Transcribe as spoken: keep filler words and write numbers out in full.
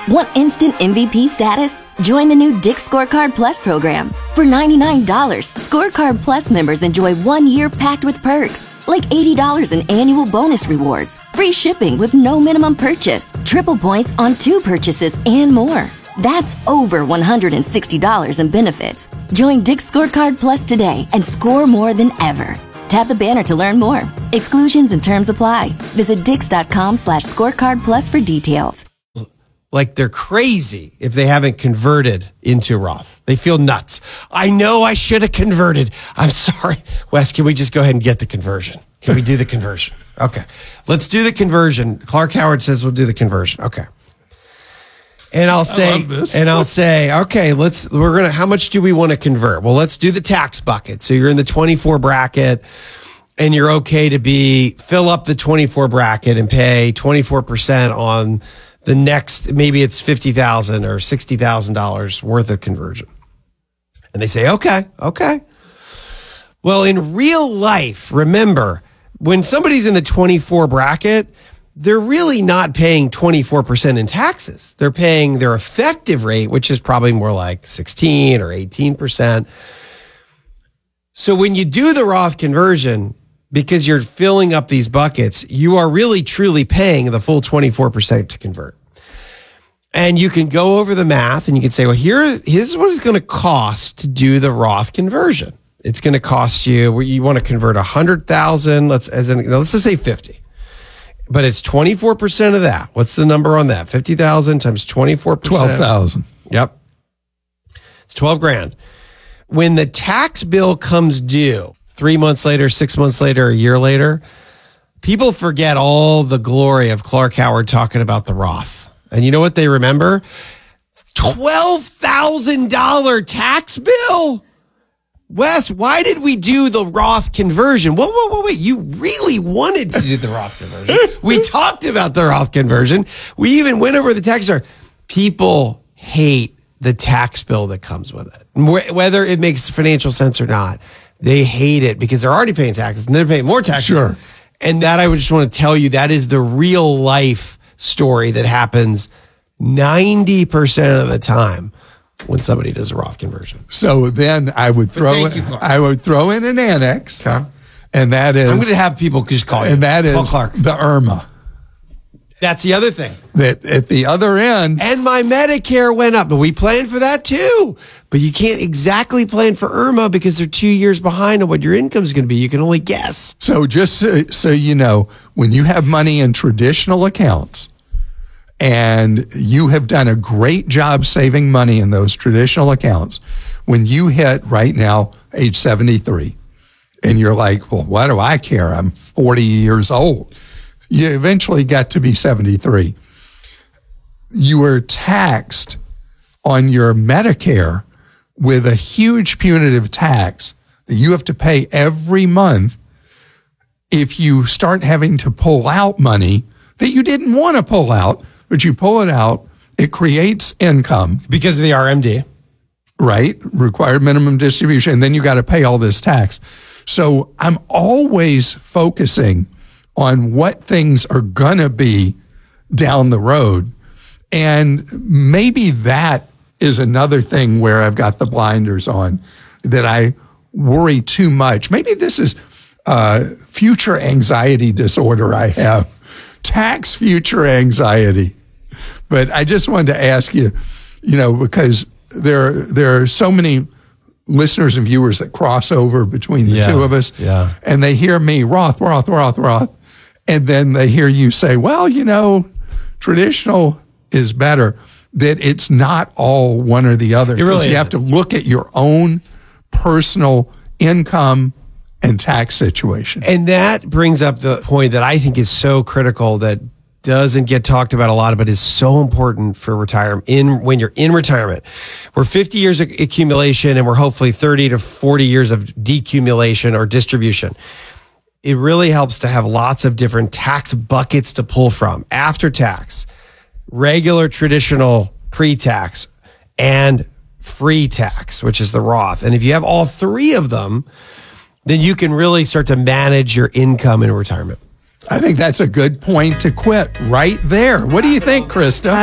Want instant M V P status? Join the new Dick's Scorecard Plus program. For ninety-nine dollars, Scorecard Plus members enjoy one year packed with perks, like eighty dollars in annual bonus rewards, free shipping with no minimum purchase, triple points on two purchases, and more. That's over one hundred sixty dollars in benefits. Join Dick's Scorecard Plus today and score more than ever. Tap the banner to learn more. Exclusions and terms apply. Visit dix.com slash scorecard plus for details. Like they're crazy if they haven't converted into Roth. They feel nuts. I know I should have converted. I'm sorry. Wes, can we just go ahead and get the conversion? Can we do the conversion? Okay. Let's do the conversion. Clark Howard says we'll do the conversion. Okay. And I'll say, and I'll say, okay, let's, we're going to, how much do we want to convert? Well, let's do the tax bucket. So you're in the twenty-four bracket and you're okay to be, fill up the twenty-four bracket and pay twenty-four percent on the next, maybe it's fifty thousand dollars or sixty thousand dollars worth of conversion. And they say, okay, okay. Well, in real life, remember, when somebody's in the twenty-four bracket, they're really not paying twenty-four percent in taxes. They're paying their effective rate, which is probably more like sixteen or eighteen percent. So when you do the Roth conversion, because you're filling up these buckets, you are really truly paying the full twenty-four percent to convert. And you can go over the math and you can say, well, here, here's what it's going to cost to do the Roth conversion. It's going to cost you, you want to convert one hundred thousand, let's, as in, you know, let's just say fifty. But it's twenty-four percent of that. What's the number on that? fifty thousand times twenty-four percent. twelve thousand. Yep. It's twelve grand. When the tax bill comes due, three months later, six months later, a year later, people forget all the glory of Clark Howard talking about the Roth. And you know what they remember? twelve thousand dollars tax bill. Wes, why did we do the Roth conversion? Whoa, whoa, whoa, wait. You really wanted to do the Roth conversion. We talked about the Roth conversion. We even went over the tax. People hate the tax bill that comes with it, whether it makes financial sense or not. They hate it because they're already paying taxes and they're paying more taxes. Sure. And that I would just want to tell you, that is the real life story that happens ninety percent of the time when somebody does a Roth conversion. So then I would throw in, you, I would throw in an annex, okay. And that is I'm going to have people just call you. And that call is Clark. the I R M A. That's the other thing. That at the other end. And my Medicare went up, but we planned for that too. But you can't exactly plan for I R M A because they're two years behind on what your income is going to be. You can only guess. So just so, so you know, when you have money in traditional accounts and you have done a great job saving money in those traditional accounts, when you hit right now age seventy-three and you're like, well, why do I care? I'm forty years old. You eventually got to be seventy-three. You were taxed on your Medicare with a huge punitive tax that you have to pay every month if you start having to pull out money that you didn't want to pull out, but you pull it out, it creates income. Because of the R M D. Right? Required minimum distribution. And then you got to pay all this tax. So I'm always focusing on what things are going to be down the road. And maybe that is another thing where I've got the blinders on, that I worry too much. Maybe this is uh, future anxiety disorder I have, tax future anxiety. But I just wanted to ask you, you know, because there, there are so many listeners and viewers that cross over between the yeah, two of us. Yeah. And they hear me, Roth, Roth, Roth, Roth. And then they hear you say, well, you know, traditional is better. That it's not all one or the other. It really You have to look at your own personal income and tax situation. And that brings up the point that I think is so critical, that doesn't get talked about a lot, but is so important for retirement. In when you're in retirement, we're fifty years of accumulation and we're hopefully thirty to forty years of decumulation or distribution. It really helps to have lots of different tax buckets to pull from: after tax, regular traditional pre-tax, and free tax, which is the Roth. And if you have all three of them, then you can really start to manage your income in retirement. I think that's a good point to quit right there. What do you think, Krista?